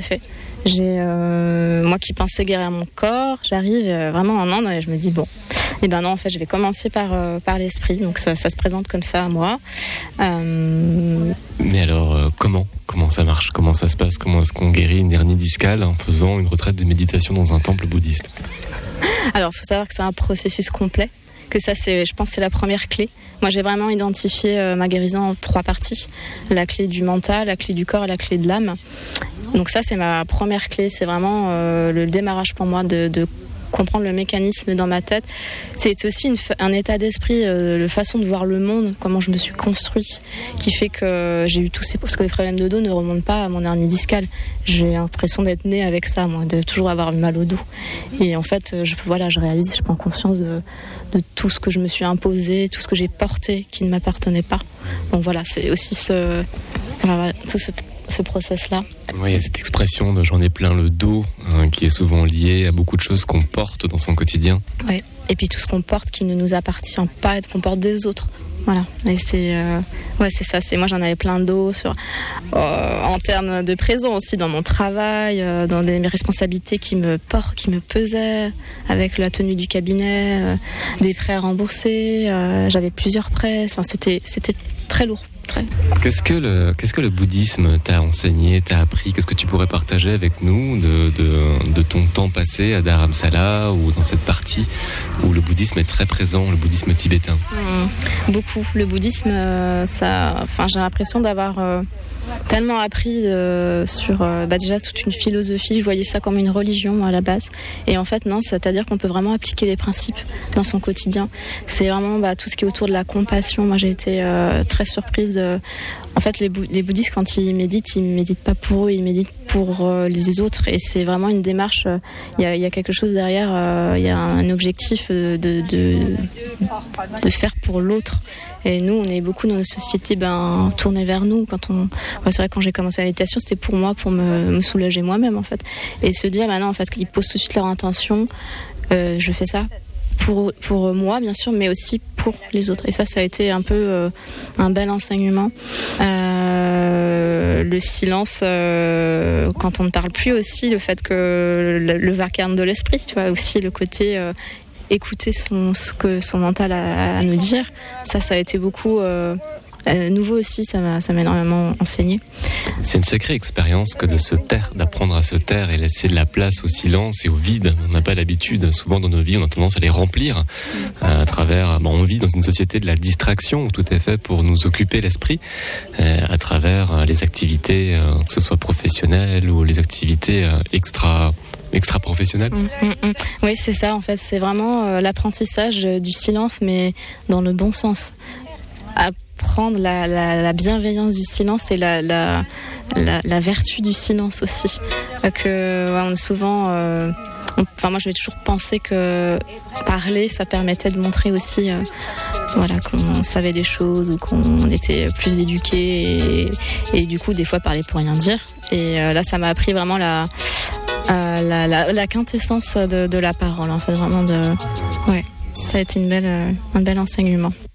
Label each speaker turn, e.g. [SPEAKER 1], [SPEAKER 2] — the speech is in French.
[SPEAKER 1] fait. Moi qui pensais guérir mon corps, j'arrive vraiment en Inde et je me dis bon, et ben non, en fait, je vais commencer par l'esprit. Donc ça se présente comme ça à moi.
[SPEAKER 2] Mais alors, comment ça marche? Comment ça se passe? Comment est-ce qu'on guérit une hernie discale en faisant une retraite de méditation dans un temple bouddhiste?
[SPEAKER 1] Alors, il faut savoir que c'est un processus complet. Que ça, je pense, c'est la première clé. Moi, j'ai vraiment identifié ma guérison en 3 parties. La clé du mental, la clé du corps et la clé de l'âme. Donc ça, c'est ma première clé. C'est vraiment le démarrage pour moi de comprendre le mécanisme dans ma tête. C'est aussi un état d'esprit, la façon de voir le monde, comment je me suis construit, qui fait que j'ai eu tous ces... Parce que les problèmes de dos ne remontent pas à mon hernie discale. J'ai l'impression d'être née avec ça, moi, de toujours avoir mal au dos. Et en fait, je réalise, je prends conscience de tout ce que je me suis imposé, tout ce que j'ai porté qui ne m'appartenait pas. Donc voilà, c'est aussi tout ce process-là.
[SPEAKER 2] Oui, il y a cette expression de j'en ai plein le dos, qui est souvent liée à beaucoup de choses qu'on porte dans son quotidien.
[SPEAKER 1] Oui, et puis tout ce qu'on porte qui ne nous appartient pas et qu'on porte des autres. Voilà, et c'est ça. Moi, j'en avais plein le dos en termes de présent aussi dans mon travail, dans mes responsabilités qui me pesaient, avec la tenue du cabinet, des prêts à rembourser. J'avais plusieurs prêts. Enfin, c'était très lourd.
[SPEAKER 2] Qu'est-ce que le bouddhisme t'a enseigné, t'a appris? Qu'est-ce que tu pourrais partager avec nous de ton temps passé à Dharamsala ou dans cette partie où le bouddhisme est très présent, le bouddhisme tibétain?
[SPEAKER 1] Beaucoup. Le bouddhisme, j'ai l'impression d'avoir tellement appris sur déjà toute une philosophie. Je voyais ça comme une religion, moi, à la base. Et en fait, non, c'est-à-dire qu'on peut vraiment appliquer les principes dans son quotidien. C'est vraiment tout ce qui est autour de la compassion. Moi, j'ai été très surprise. En fait, les bouddhistes, quand ils méditent pas pour eux, ils méditent pour les autres. Et c'est vraiment une démarche. Il y a quelque chose derrière. Il y a un objectif de faire pour l'autre. Et nous, on est beaucoup dans nos sociétés tournées vers nous. C'est vrai, quand j'ai commencé la méditation, c'était pour moi, pour me soulager moi-même, en fait. Et se dire, non, en fait, qu'ils posent tout de suite leur intention. Je fais ça pour moi, bien sûr, mais aussi pour les autres. Et ça a été un peu un bel enseignement. Le silence, quand on ne parle plus aussi, le fait que le vacarme de l'esprit, tu vois, aussi le côté... écouter ce que son mental a à nous dire, ça a été beaucoup nouveau aussi, ça m'a énormément enseigné.
[SPEAKER 2] C'est une sacrée expérience que de se taire, d'apprendre à se taire et laisser de la place au silence et au vide. On n'a pas l'habitude, souvent dans nos vies, on a tendance à les remplir à travers, on vit dans une société de la distraction où tout est fait pour nous occuper l'esprit à travers les activités, que ce soit professionnelles ou les activités extra-professionnelles.
[SPEAKER 1] Oui, c'est ça, en fait, c'est vraiment l'apprentissage du silence, mais dans le bon sens. Apprendre la bienveillance du silence et la vertu du silence aussi. On est souvent... moi, je vais toujours penser que parler, ça permettait de montrer aussi qu'on savait des choses ou qu'on était plus éduqués et du coup, des fois, parler pour rien dire. Et là, ça m'a appris vraiment la quintessence de la parole, en fait, vraiment ça a été un bel enseignement.